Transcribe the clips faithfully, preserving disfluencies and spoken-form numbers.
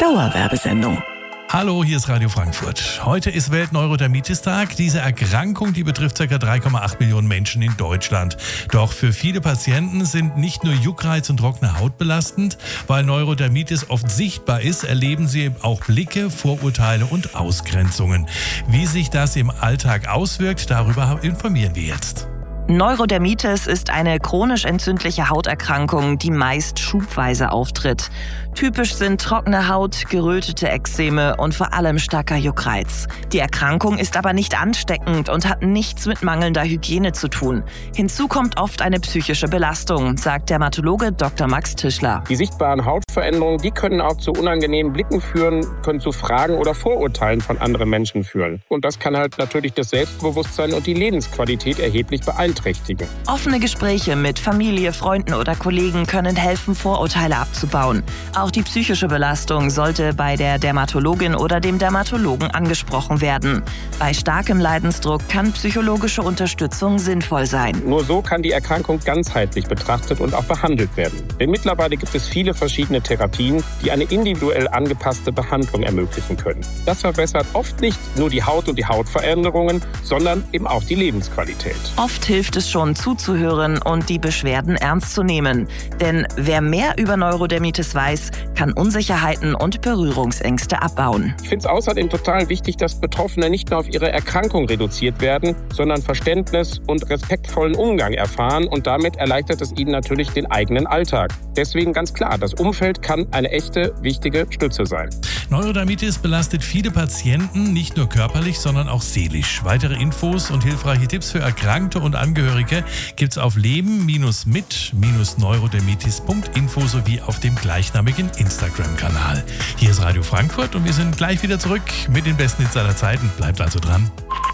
Dauerwerbesendung. Hallo, hier ist Radio Frankfurt. Heute ist Weltneurodermitis-Tag. Diese Erkrankung, die betrifft ca. drei Komma acht Millionen Menschen in Deutschland. Doch für viele Patienten sind nicht nur Juckreiz und trockene Haut belastend. Weil Neurodermitis oft sichtbar ist, erleben sie auch Blicke, Vorurteile und Ausgrenzungen. Wie sich das im Alltag auswirkt, darüber informieren wir jetzt. Neurodermitis ist eine chronisch entzündliche Hauterkrankung, die meist schubweise auftritt. Typisch sind trockene Haut, gerötete Ekzeme und vor allem starker Juckreiz. Die Erkrankung ist aber nicht ansteckend und hat nichts mit mangelnder Hygiene zu tun. Hinzu kommt oft eine psychische Belastung, sagt Dermatologe Doktor Max Tischler. Die sichtbaren Hautveränderungen, die können auch zu unangenehmen Blicken führen, können zu Fragen oder Vorurteilen von anderen Menschen führen. Und das kann halt natürlich das Selbstbewusstsein und die Lebensqualität erheblich beeinträchtigen. Offene Gespräche mit Familie, Freunden oder Kollegen können helfen, Vorurteile abzubauen. Auch die psychische Belastung sollte bei der Dermatologin oder dem Dermatologen angesprochen werden. Bei starkem Leidensdruck kann psychologische Unterstützung sinnvoll sein. Nur so kann die Erkrankung ganzheitlich betrachtet und auch behandelt werden. Denn mittlerweile gibt es viele verschiedene Therapien, die eine individuell angepasste Behandlung ermöglichen können. Das verbessert oft nicht nur die Haut und die Hautveränderungen, sondern eben auch die Lebensqualität. Oft hilft es schon, zuzuhören und die Beschwerden ernst zu nehmen. Denn wer mehr über Neurodermitis weiß, kann Unsicherheiten und Berührungsängste abbauen. Ich finde es außerdem total wichtig, dass Betroffene nicht nur auf ihre Erkrankung reduziert werden, sondern Verständnis und respektvollen Umgang erfahren und damit erleichtert es ihnen natürlich den eigenen Alltag. Deswegen ganz klar, das Umfeld kann eine echte, wichtige Stütze sein. Neurodermitis belastet viele Patienten, nicht nur körperlich, sondern auch seelisch. Weitere Infos und hilfreiche Tipps für Erkrankte und Angehörige gibt's auf leben mit neurodermitis punkt info sowie auf dem gleichnamigen Instagram-Kanal. Hier ist Radio Frankfurt und wir sind gleich wieder zurück mit den besten Hits aller Zeiten. Bleibt also dran.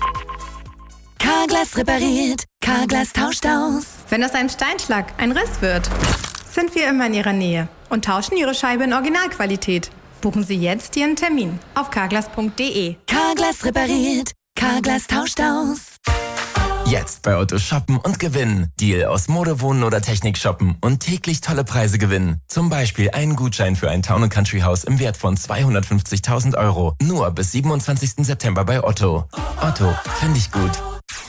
Carglass repariert, Carglass tauscht aus. Wenn aus einem Steinschlag ein Riss wird, sind wir immer in Ihrer Nähe und tauschen Ihre Scheibe in Originalqualität. Buchen Sie jetzt Ihren Termin auf carglass punkt de. Carglass repariert, Carglass tauscht aus. Jetzt bei Otto shoppen und gewinnen. Deal aus Mode, Wohnen oder Technik shoppen und täglich tolle Preise gewinnen. Zum Beispiel einen Gutschein für ein Town and Country Haus im Wert von zweihundertfünfzigtausend Euro. Nur bis siebenundzwanzigsten September bei Otto. Otto, finde ich gut.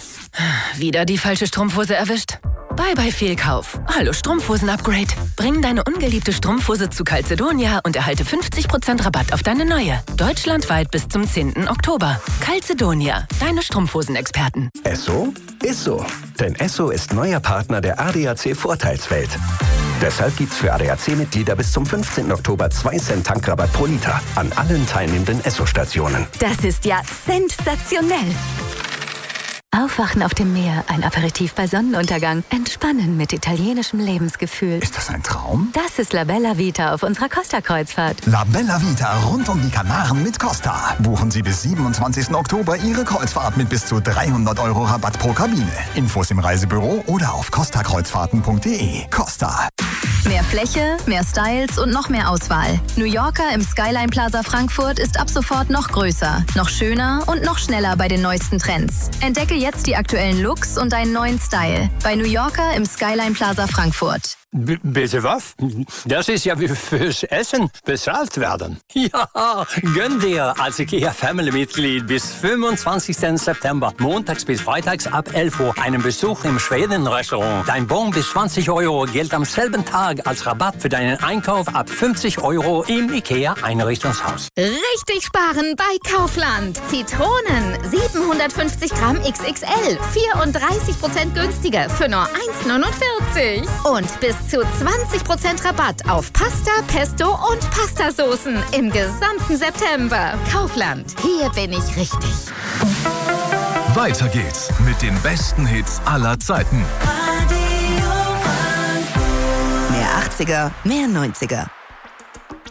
Wieder die falsche Strumpfhose erwischt? Bye bye Fehlkauf. Hallo Strumpfhosen-Upgrade. Bring deine ungeliebte Strumpfhose zu Calzedonia und erhalte fünfzig Prozent Rabatt auf deine neue. Deutschlandweit bis zum zehnten Oktober. Calzedonia, deine Strumpfhosen-Experten. Esso ist so. Denn Esso ist neuer Partner der A D A C Vorteilswelt. Deshalb gibt's für A D A C-Mitglieder bis zum fünfzehnten Oktober zwei Cent Tankrabatt pro Liter an allen teilnehmenden Esso-Stationen. Das ist ja sensationell. Aufwachen auf dem Meer, ein Aperitif bei Sonnenuntergang, entspannen mit italienischem Lebensgefühl. Ist das ein Traum? Das ist La Bella Vita auf unserer Costa-Kreuzfahrt. La Bella Vita rund um die Kanaren mit Costa. Buchen Sie bis siebenundzwanzigsten Oktober Ihre Kreuzfahrt mit bis zu dreihundert Euro Rabatt pro Kabine. Infos im Reisebüro oder auf costa kreuzfahrten punkt de. Costa. Mehr Fläche, mehr Styles und noch mehr Auswahl. New Yorker im Skyline Plaza Frankfurt ist ab sofort noch größer, noch schöner und noch schneller bei den neuesten Trends. Entdecke jetzt die aktuellen Looks und einen neuen Style bei New Yorker im Skyline Plaza Frankfurt. B- bitte was? Das ist ja wie fürs Essen bezahlt werden. Ja, gönn dir als IKEA Family-Mitglied bis fünfundzwanzigsten September, montags bis freitags ab elf Uhr, einen Besuch im Schweden-Restaurant. Dein Bon bis zwanzig Euro gilt am selben Tag als Rabatt für deinen Einkauf ab fünfzig Euro im IKEA-Einrichtungshaus. Richtig sparen bei Kaufland. Zitronen, siebenhundertfünfzig Gramm X X L, vierunddreißig Prozent günstiger für nur eins neunundvierzig. Und bis zu zwanzig Prozent Rabatt auf Pasta, Pesto und Pastasoßen im gesamten September. Kaufland, hier bin ich richtig. Weiter geht's mit den besten Hits aller Zeiten. Mehr achtziger, mehr neunziger.